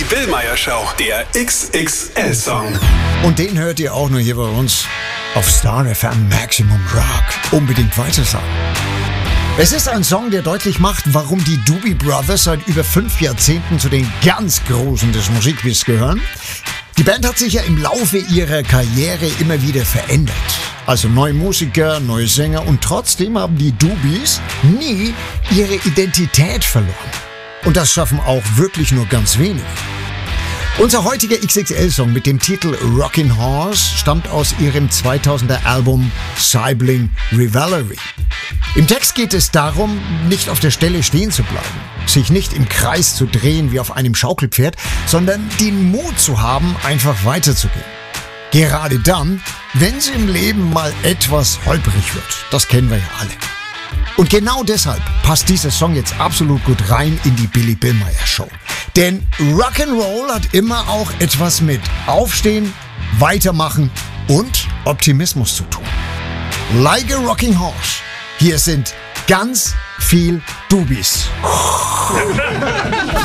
Billmeyer Show, der XXL-Song. Und den hört ihr auch nur hier bei uns auf Star FM Maximum Rock. Unbedingt weitersagen. Es ist ein Song, der deutlich macht, warum die Doobie Brothers seit über 5 Jahrzehnten zu den ganz Großen des Musikbiz gehören. Die Band hat sich ja im Laufe ihrer Karriere immer wieder verändert. Also neue Musiker, neue Sänger und trotzdem haben die Doobies nie ihre Identität verloren. Und das schaffen auch wirklich nur ganz wenige. Unser heutiger XXL-Song mit dem Titel Rockin' Horse stammt aus ihrem 2000er Album Sibling Rivalry. Im Text geht es darum, nicht auf der Stelle stehen zu bleiben, sich nicht im Kreis zu drehen wie auf einem Schaukelpferd, sondern den Mut zu haben, einfach weiterzugehen. Gerade dann, wenn es im Leben mal etwas holprig wird. Das kennen wir ja alle. Und genau deshalb passt dieser Song jetzt absolut gut rein in die Billy Billmeyer Show. Denn Rock'n'Roll hat immer auch etwas mit Aufstehen, Weitermachen und Optimismus zu tun. Like a Rocking Horse. Hier sind ganz viel Doobies.